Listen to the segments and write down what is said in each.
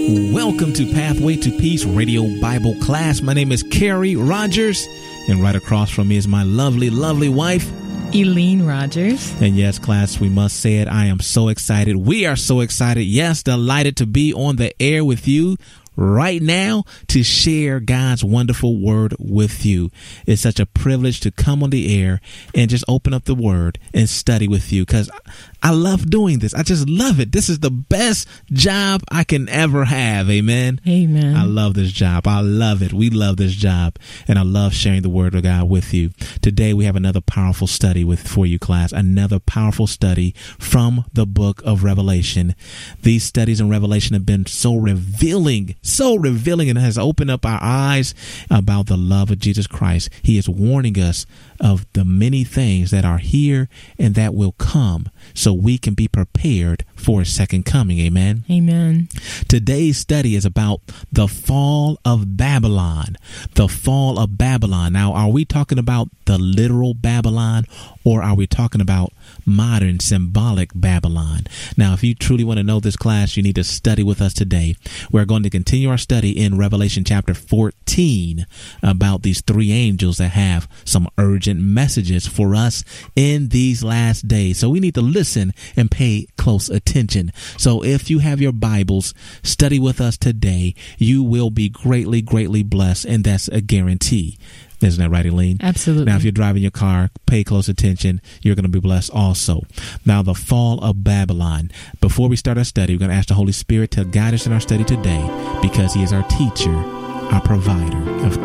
Welcome to Pathway to Peace Radio Bible class. My name is Carrie Rogers, and right across from me is my lovely, lovely wife, Eileen Rogers. And yes, class, we must say it. I am so excited. We are so excited. Yes, delighted to be on the air with you right now to share God's wonderful word with you. It's such a privilege to come on the air and just open up the word and study with you, because I love doing this. I just love it. This is the best job I can ever have. Amen. Amen. I love this job. I love it. We love this job, and I love sharing the word of God with you. Today we have another powerful study for you, class. Another powerful study from the book of Revelation. These studies in Revelation have been so revealing, and has opened up our eyes about the love of Jesus Christ. He is warning us of the many things that are here and that will come, so we can be prepared for His second coming. Amen. Amen. Today's study is about the fall of Babylon. The fall of Babylon. Now, are we talking about the literal Babylon, or are we talking about modern symbolic Babylon? Now, if you truly want to know this, class, you need to study with us today. We're going to continue our study in Revelation chapter 14 about these three angels that have some urgent messages for us in these last days. So we need to listen and pay close attention. So if you have your Bibles, study with us today. You will be greatly, greatly blessed, and that's a guarantee. Isn't that right, Eileen? Absolutely. Now, if you're driving your car, pay close attention. You're going to be blessed also. Now, the fall of Babylon. Before we start our study, we're going to ask the Holy Spirit to guide us in our study today, because He is our teacher, our provider of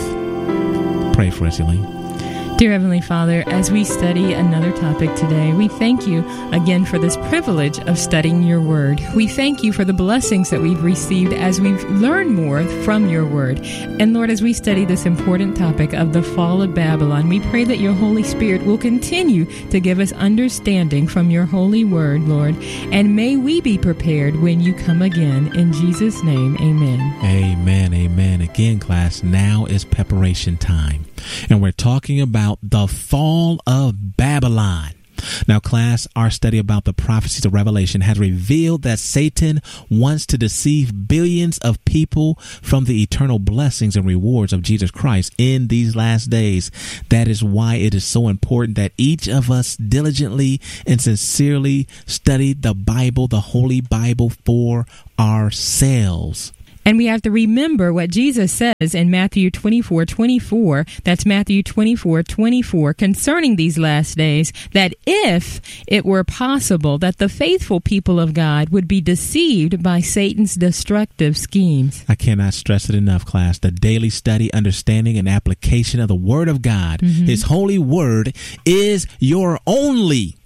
truth. Pray for us, Eileen. Dear Heavenly Father, as we study another topic today, we thank you again for this privilege of studying your word. We thank you for the blessings that we've received as we've learned more from your word. And Lord, as we study this important topic of the fall of Babylon, we pray that your Holy Spirit will continue to give us understanding from your holy word, Lord. And may we be prepared when you come again. In Jesus' name, amen. Amen, amen. Again, class, now is preparation time. And we're talking about the fall of Babylon. Now, class, our study about the prophecies of Revelation has revealed that Satan wants to deceive billions of people from the eternal blessings and rewards of Jesus Christ in these last days. That is why it is so important that each of us diligently and sincerely study the Bible, the Holy Bible, for ourselves. And we have to remember what Jesus says in Matthew 24:24. That's Matthew 24:24, concerning these last days, that if it were possible that the faithful people of God would be deceived by Satan's destructive schemes. I cannot stress it enough, class. The daily study, understanding, and application of the Word of God, His holy word, is your only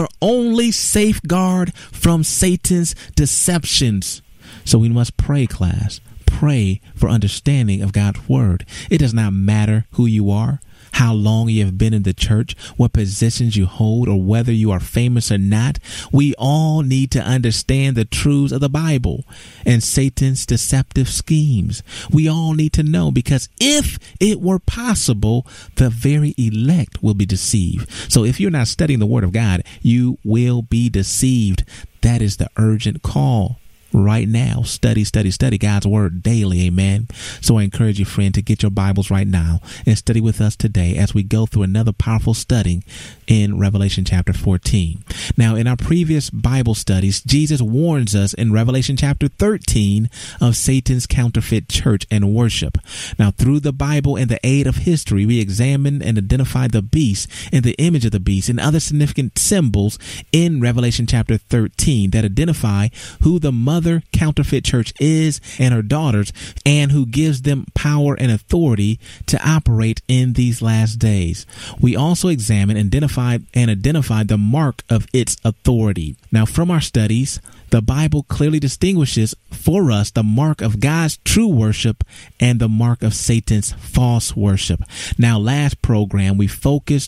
safeguard from Satan's deceptions. So we must pray, class. Pray for understanding of God's word. It does not matter who you are, how long you have been in the church, what positions you hold, or whether you are famous or not. We all need to understand the truths of the Bible and Satan's deceptive schemes. We all need to know, because if it were possible, the very elect will be deceived. So if you're not studying the word of God, you will be deceived. That is the urgent call. Right now, study God's word daily. Amen. So I encourage you, friend, to get your Bibles right now and study with us today as we go through another powerful study in Revelation chapter 14. Now, in our previous Bible studies, Jesus warns us in Revelation chapter 13 of Satan's counterfeit church and worship. Now, through the Bible and the aid of history, we examined and identified the beast and the image of the beast and other significant symbols in Revelation chapter 13 that identify who the mother counterfeit church is and her daughters, and who gives them power and authority to operate in these last days. We also examined and identified the mark of its authority. Now, from our studies, the Bible clearly distinguishes for us the mark of God's true worship and the mark of Satan's false worship. Now, last program, we focused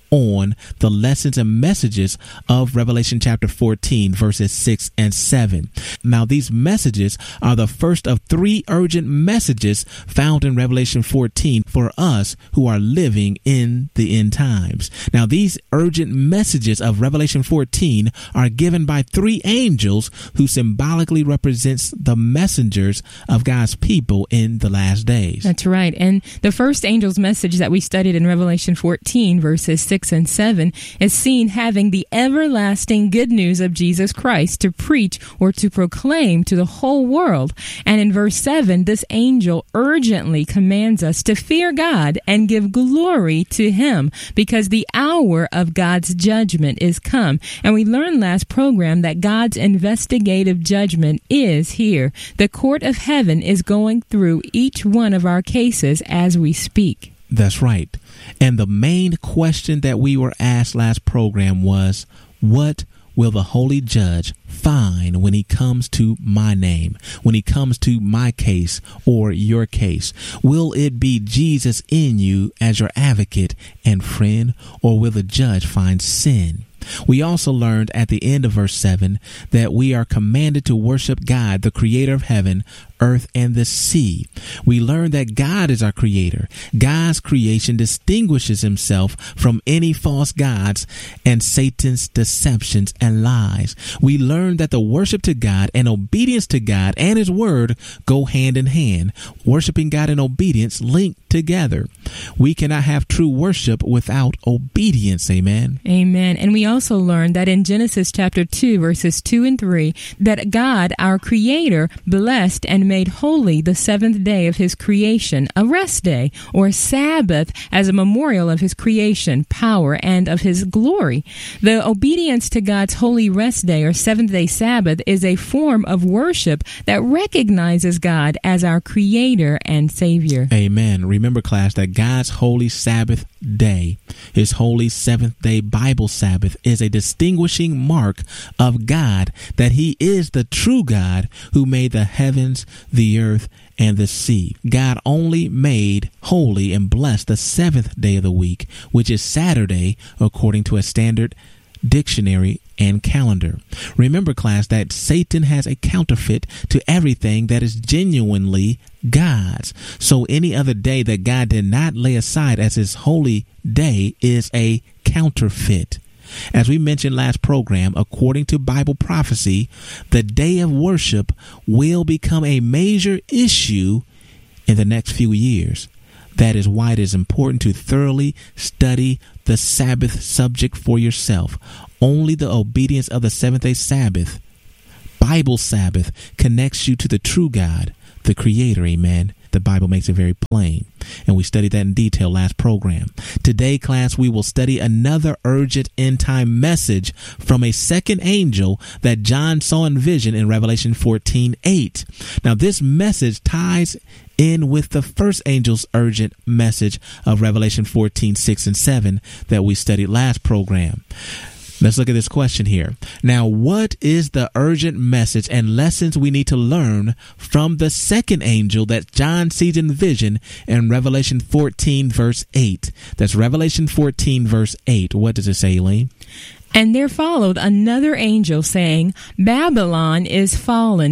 on the lessons and messages of Revelation chapter 14, verses 6 and 7. Now, these messages are the first of 3 urgent messages found in Revelation 14 for us who are living in the end times. Now, these urgent messages of Revelation 14 are given by 3 angels who symbolically represents the messengers of God's people in the last days. That's right. And the first angel's message that we studied in Revelation 14, verses 6 and 7, is seen having the everlasting good news of Jesus Christ to preach or to proclaim to the whole world. And in verse 7, this angel urgently commands us to fear God and give glory to him, because the hour of God's judgment is come. And we learned last program that God's investigative judgment is here. The court of heaven is going through each one of our cases as we speak. That's right. And the main question that we were asked last program was, what will the holy judge find when he comes to my name, when he comes to my case or your case? Will it be Jesus in you as your advocate and friend, or will the judge find sin? We also learned at the end of verse 7 that we are commanded to worship God, the creator of heaven, earth, and the sea. We learned that God is our creator. God's creation distinguishes himself from any false gods and Satan's deceptions and lies. We learned that the worship to God and obedience to God and his word go hand in hand. Worshiping God and obedience link together. We cannot have true worship without obedience. Amen. Amen. And we also learned that in Genesis chapter 2, verses 2 and 3, that God, our creator, blessed and made holy the 7th day of his creation, a rest day or Sabbath, as a memorial of his creation, power, and of his glory. The obedience to God's holy rest day or 7th day Sabbath is a form of worship that recognizes God as our creator and savior. Amen. Remember, class, that God's holy Sabbath day, his holy 7th day Bible Sabbath, is a distinguishing mark of God, that he is the true God who made the heavens, the earth, and the sea. God only made holy and blessed the 7th day of the week, which is Saturday, according to a standard dictionary and calendar. Remember, class, that Satan has a counterfeit to everything that is genuinely God's. So any other day that God did not lay aside as his holy day is a counterfeit. As we mentioned last program, according to Bible prophecy, the day of worship will become a major issue in the next few years. That is why it is important to thoroughly study the Sabbath subject for yourself. Only the obedience of the 7th day Sabbath, Bible Sabbath, connects you to the true God, the Creator. Amen. The Bible makes it very plain, and we studied that in detail last program. Today, class, we will study another urgent end-time message from a second angel that John saw in vision in Revelation 14:8. Now, this message ties in with the first angel's urgent message of Revelation 14:6 and 7 that we studied last program. Let's look at this question here. Now, what is the urgent message and lessons we need to learn from the second angel that John sees in vision in Revelation 14, verse 8? That's Revelation 14, verse 8. What does it say, Elaine? And there followed another angel saying, Babylon is fallen,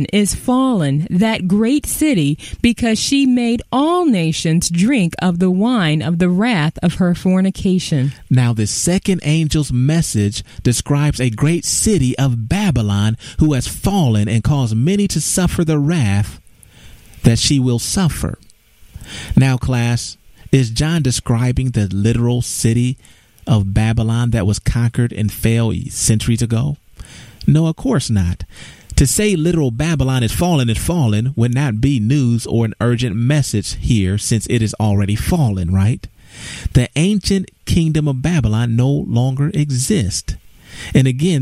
that great city, because she made all nations drink of the wine of the wrath of her fornication. Now, the second angel's message describes a great city of Babylon who has fallen and caused many to suffer the wrath that she will suffer. Now, class, is John describing the literal city of Babylon that was conquered and fell centuries ago? No, of course not. To say literal Babylon is fallen would not be news or an urgent message here, since it is already fallen, right? The ancient kingdom of Babylon no longer exists. And again, this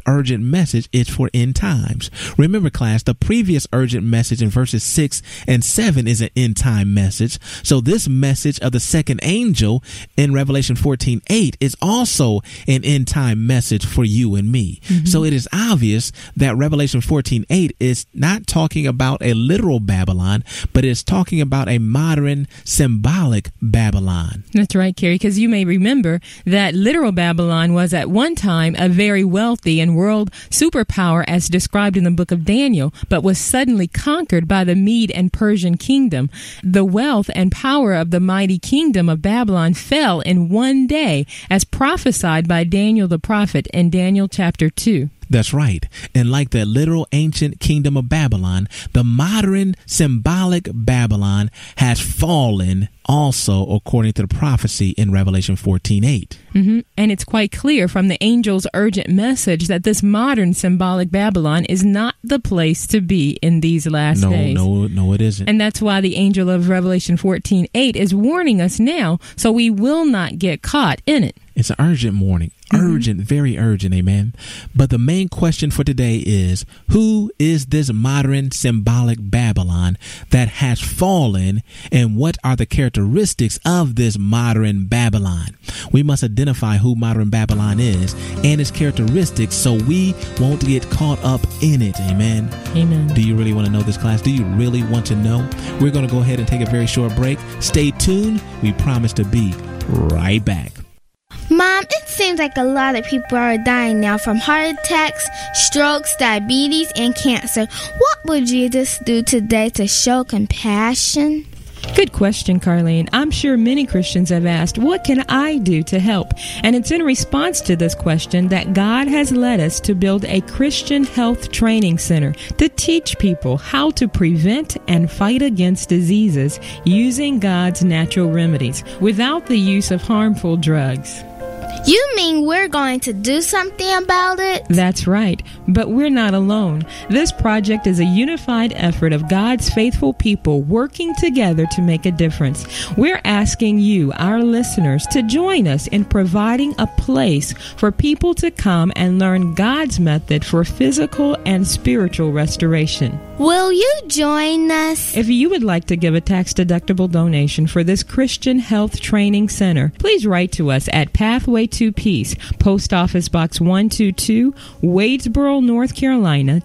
urgent message is for end times. Remember, class, the previous urgent message in verses 6 and 7 is an end time message. So this message of the second angel in Revelation 14:8 is also an end time message for you and me. So it is obvious that Revelation 14:8 is not talking about a literal Babylon, but it's talking about a modern symbolic Babylon. That's right, Kerry, because you may remember that literal Babylon was at one time a very wealthy and world superpower as described in the book of Daniel, but was suddenly conquered by the Mede and Persian kingdom. The wealth and power of the mighty kingdom of Babylon fell in one day, as prophesied by Daniel the prophet in Daniel chapter 2. That's right. And like the literal ancient kingdom of Babylon, the modern symbolic Babylon has fallen also according to the prophecy in Revelation 14:8. And it's quite clear from the angel's urgent message that this modern symbolic Babylon is not the place to be in these last days. No, it isn't. And that's why the angel of Revelation 14:8 is warning us now, so we will not get caught in it. It's an urgent warning. Urgent, very urgent, amen. But the main question for today is, who is this modern symbolic Babylon that has fallen, and what are the characteristics of this modern Babylon? We must identify who modern Babylon is and its characteristics so we won't get caught up in it, amen. Amen. Do you really want to know this, class? Do you really want to know? We're going to go ahead and take a very short break. Stay tuned. We promise to be right back. Mom, it seems like a lot of people are dying now from heart attacks, strokes, diabetes, and cancer. What would Jesus do today to show compassion? Good question, Carlene. I'm sure many Christians have asked, what can I do to help? And it's in response to this question that God has led us to build a Christian health training center to teach people how to prevent and fight against diseases using God's natural remedies without the use of harmful drugs. You mean we're going to do something about it? That's right, but we're not alone. This project is a unified effort of God's faithful people working together to make a difference. We're asking you, our listeners, to join us in providing a place for people to come and learn God's method for physical and spiritual restoration. Will you join us? If you would like to give a tax-deductible donation for this Christian Health Training Center, please write to us at Pathway to Peace, Post Office Box 122, Wadesboro, North Carolina,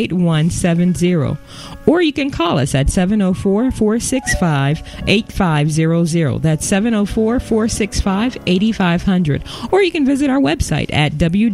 28170. Or you can call us at 704-465-8500. That's 704-465-8500. Or you can visit our website at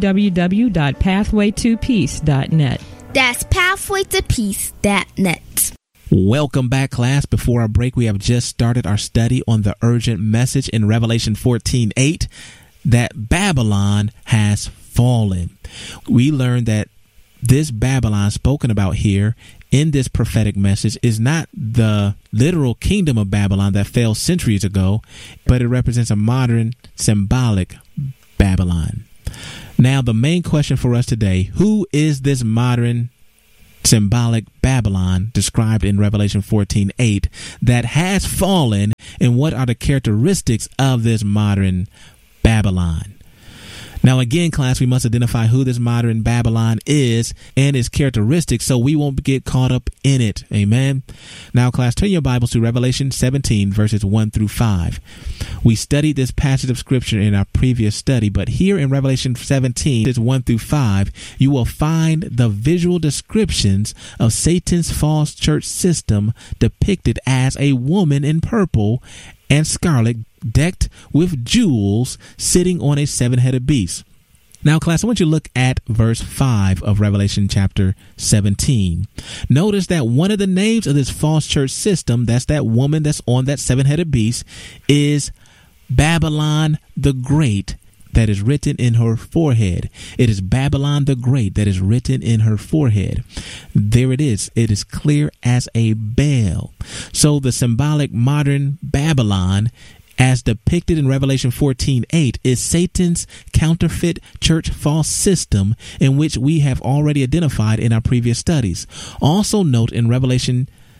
www.pathwaytopeace.net. That's pathwaytopeace.net. Welcome back, class. Before our break, we have just started our study on the urgent message in Revelation 14:8 that Babylon has fallen. We learned that this Babylon spoken about here in this prophetic message is not the literal kingdom of Babylon that fell centuries ago, but it represents a modern symbolic Babylon. Now, the main question for us today, who is this modern symbolic Babylon described in Revelation 14:8 that has fallen, and what are the characteristics of this modern Babylon? Now, again, class, we must identify who this modern Babylon is and its characteristics so we won't get caught up in it. Amen. Now, class, turn your Bibles to Revelation 17, verses 1 through 5. We studied this passage of scripture in our previous study, but here in Revelation 17, verses 1 through 5, you will find the visual descriptions of Satan's false church system depicted as a woman in purple and scarlet, decked with jewels, sitting on a seven-headed beast. Now, class, I want you to look at verse 5 of Revelation chapter 17. Notice that one of the names of this false church system, that's that woman that's on that seven-headed beast, is Babylon the Great, that is written in her forehead. It is Babylon the Great that is written in her forehead. There it is. It is clear as a bell. So the symbolic modern Babylon, as depicted in Revelation 14:8, is Satan's counterfeit church false system in which we have already identified in our previous studies. Also note in Revelation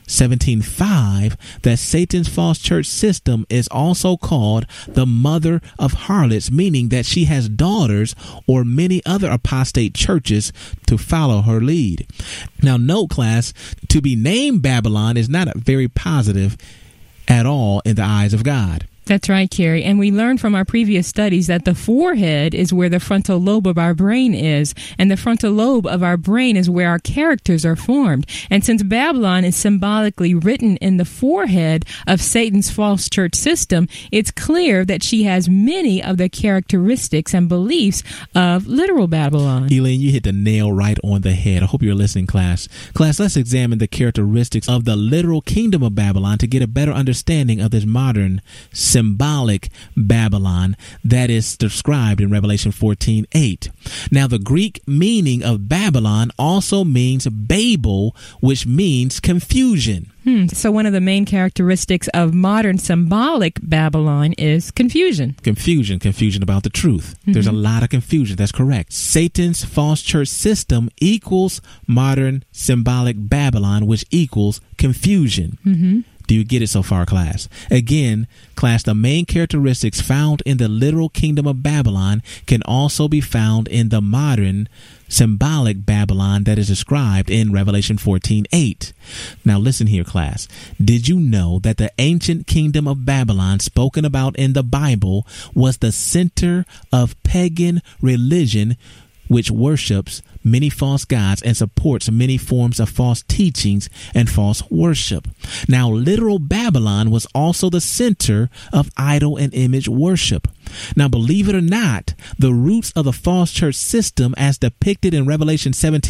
17:5 that Satan's false church system is also called the mother of harlots, meaning that she has daughters or many other apostate churches to follow her lead. Now, note, class, to be named Babylon is not very positive at all in the eyes of God. That's right, Carrie. And we learned from our previous studies that the forehead is where the frontal lobe of our brain is. And the frontal lobe of our brain is where our characters are formed. And since Babylon is symbolically written in the forehead of Satan's false church system, it's clear that she has many of the characteristics and beliefs of literal Babylon. Elaine, you hit the nail right on the head. I hope you're listening, class. Class, let's examine the characteristics of the literal kingdom of Babylon to get a better understanding of this modern symbolic Babylon that is described in Revelation 14:8. Now, the Greek meaning of Babylon also means Babel, which means confusion. So one of the main characteristics of modern symbolic Babylon is confusion. Confusion about the truth. There's a lot of confusion. That's correct. Satan's false church system equals modern symbolic Babylon, which equals confusion. Do you get it so far, class? Again, class, the main characteristics found in the literal kingdom of Babylon can also be found in the modern symbolic Babylon that is described in Revelation 14:8. Now listen here, class. Did you know that the ancient kingdom of Babylon spoken about in the Bible was the center of pagan religion, which worships many false gods and supports many forms of false teachings and false worship? Now, literal Babylon was also the center of idol and image worship. Now, believe it or not, the roots of the false church system as depicted in Revelation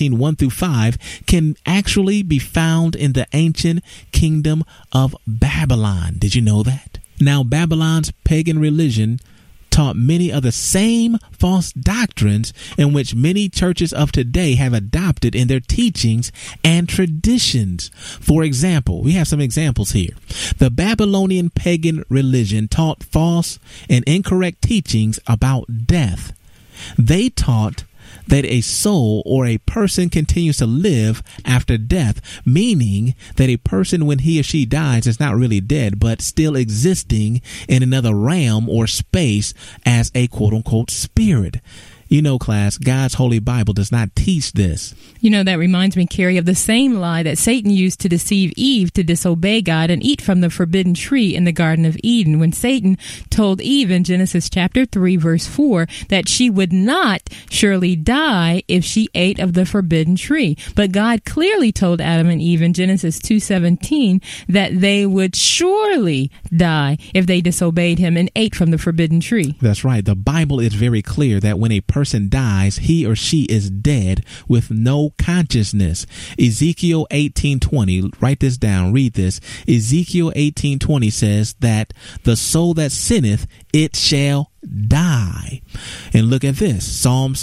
17:1-5 can actually be found in the ancient kingdom of Babylon. Did you know that? Now, Babylon's pagan religion taught many of the same false doctrines in which many churches of today have adopted in their teachings and traditions. For example, we have some examples here. The Babylonian pagan religion taught false and incorrect teachings about death. They taught that a soul or a person continues to live after death, meaning that a person, when he or she dies, is not really dead, but still existing in another realm or space as a quote-unquote spirit. You know, class, God's Holy Bible does not teach this. You know, that reminds me, Carrie, of the same lie that Satan used to deceive Eve to disobey God and eat from the forbidden tree in the Garden of Eden, when Satan told Eve in Genesis chapter 3, verse 4, that she would not surely die if she ate of the forbidden tree. But God clearly told Adam and Eve in Genesis 2:17 that they would surely die if they disobeyed him and ate from the forbidden tree. That's right. The Bible is very clear that when a person dies, he or she is dead with no consciousness. Ezekiel 18:20, write this down, read this. Ezekiel 18:20 says that the soul that sinneth, it shall die. And look at this. Psalms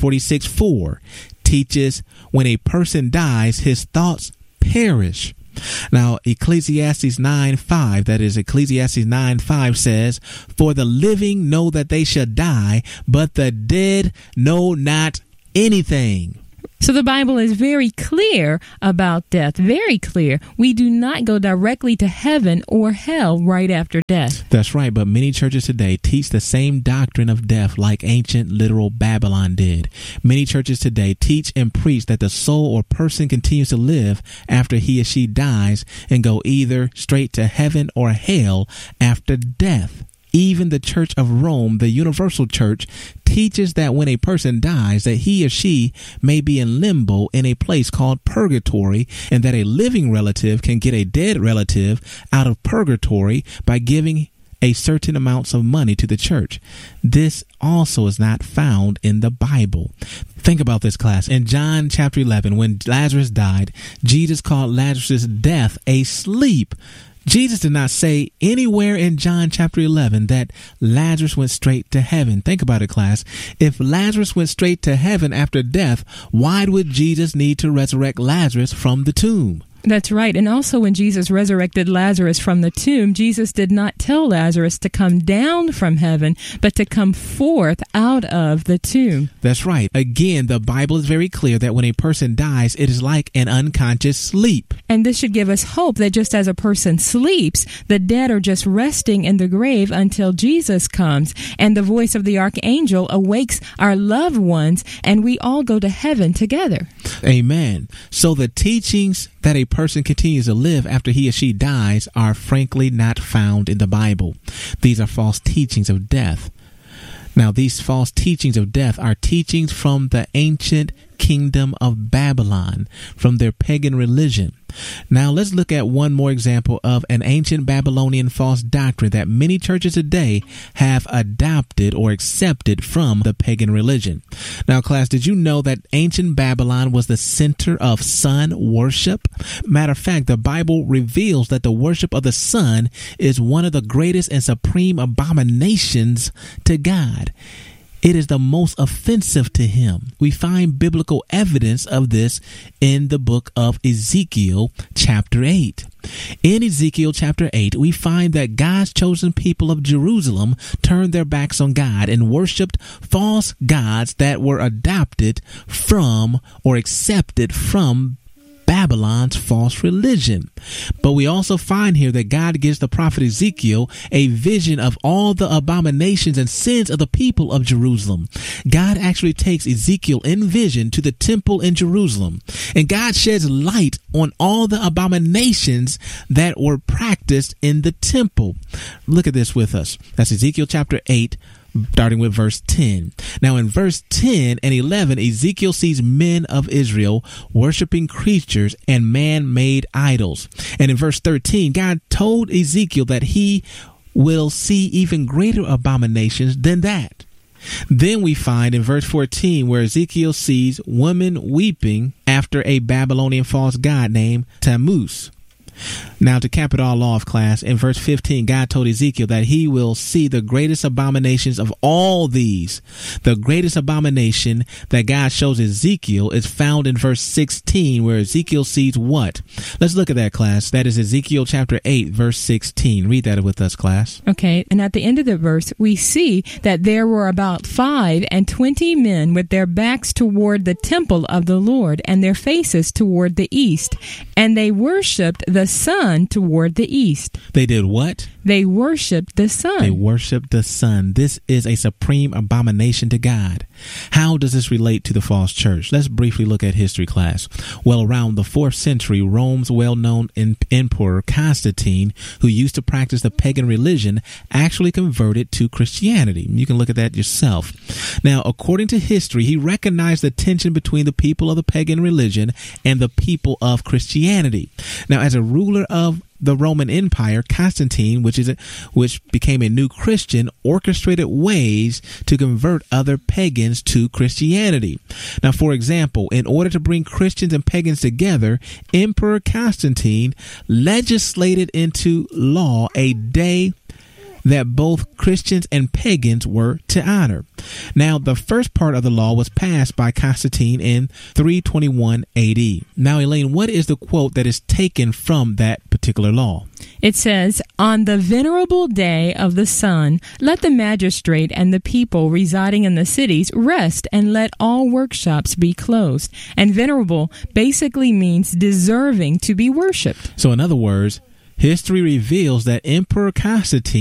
146:4 teaches when a person dies, his thoughts perish. Now, Ecclesiastes 9:5, that is Ecclesiastes 9:5 says, for the living know that they shall die, but the dead know not anything. So the Bible is very clear about death, very clear. We do not go directly to heaven or hell right after death. That's right, but many churches today teach the same doctrine of death like ancient literal Babylon did. Many churches today teach and preach that the soul or person continues to live after he or she dies and go either straight to heaven or hell after death. Even the Church of Rome, the universal church, teaches that when a person dies, that he or she may be in limbo in a place called purgatory, and that a living relative can get a dead relative out of purgatory by giving a certain amounts of money to the church. This also is not found in the Bible. Think about this, class. In John chapter 11, when Lazarus died, Jesus called Lazarus' death a sleep. Jesus did not say anywhere in John chapter 11 that Lazarus went straight to heaven. Think about it, class. If Lazarus went straight to heaven after death, why would Jesus need to resurrect Lazarus from the tomb? That's right. And also when Jesus resurrected Lazarus from the tomb, Jesus did not tell Lazarus to come down from heaven, but to come forth out of the tomb. That's right. Again, the Bible is very clear that when a person dies, it is like an unconscious sleep. And this should give us hope that just as a person sleeps, the dead are just resting in the grave until Jesus comes, and the voice of the archangel awakes our loved ones, and we all go to heaven together. Amen. So the teachings that a person continues to live after he or she dies are frankly not found in the Bible. These are false teachings of death. Now, these false teachings of death are teachings from the ancient kingdom of Babylon, from their pagan religion. Now, let's look at one more example of an ancient Babylonian false doctrine that many churches today have adopted or accepted from the pagan religion. Now, class, did you know that ancient Babylon was the center of sun worship? Matter of fact, the Bible reveals that the worship of the sun is one of the greatest and supreme abominations to God. It is the most offensive to him. We find biblical evidence of this in the book of Ezekiel, chapter 8. In Ezekiel chapter 8, we find that God's chosen people of Jerusalem turned their backs on God and worshiped false gods that were adopted from or accepted from Babylon's false religion. But we also find here that God gives the prophet Ezekiel a vision of all the abominations and sins of the people of Jerusalem. God actually takes Ezekiel in vision to the temple in Jerusalem, and God sheds light on all the abominations that were practiced in the temple. Look at this with us. That's Ezekiel chapter 8, starting with verse 10. Now in verse 10 and 11, Ezekiel sees men of Israel worshiping creatures and man-made idols. And in verse 13, God told Ezekiel that he will see even greater abominations than that. Then we find in verse 14 where Ezekiel sees women weeping after a Babylonian false god named Tammuz. Now, to cap it all off, class, in verse 15, God told Ezekiel that he will see the greatest abominations of all these. The greatest abomination that God shows Ezekiel is found in verse 16, where Ezekiel sees what? Let's look at that, class. That is Ezekiel chapter 8, verse 16. Read that with us, class. Okay, and at the end of the verse, we see that there were about 25 men with their backs toward the temple of the Lord and their faces toward the east, and they worshipped the sun toward the east. They did what? They worshipped the sun. They worshipped the sun. This is a supreme abomination to God. How does this relate to the false church? Let's briefly look at history, class. Well, around the 4th century, Rome's well-known emperor Constantine, who used to practice the pagan religion, actually converted to Christianity. You can look at that yourself. Now, according to history, he recognized the tension between the people of the pagan religion and the people of Christianity. Now, as a ruler of the Roman Empire, Constantine, which became a new Christian, orchestrated ways to convert other pagans to Christianity. Now, for example, in order to bring Christians and pagans together, Emperor Constantine legislated into law a day that both Christians and pagans were to honor. Now, the first part of the law was passed by Constantine in 321 AD. Now, Elaine, what is the quote that is taken from that particular law? It says, "On the venerable day of the sun, let the magistrate and the people residing in the cities rest, and let all workshops be closed." And venerable basically means deserving to be worshipped. So in other words, history reveals that Emperor Constantine